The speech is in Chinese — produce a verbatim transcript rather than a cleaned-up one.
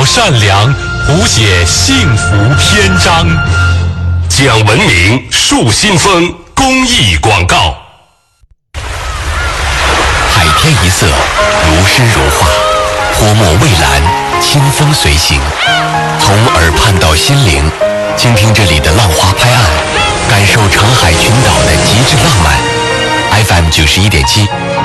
描善良，谱写幸福篇章。 讲文明树新风公益广告。 海天一色，如诗如画，泼墨蔚蓝，清风随行。从耳畔到心灵，倾听这里的浪花拍岸，感受长海群岛的极致浪漫。F M 九十一点七。